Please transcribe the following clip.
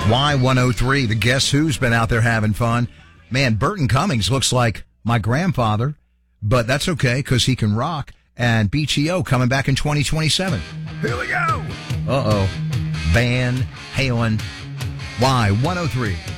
Y103, the Guess Who's been out there having fun. Man, Burton Cummings looks like my grandfather, but that's okay because he can rock. And BTO coming back in 2027. Here we go. Uh-oh. Van Halen. Y103.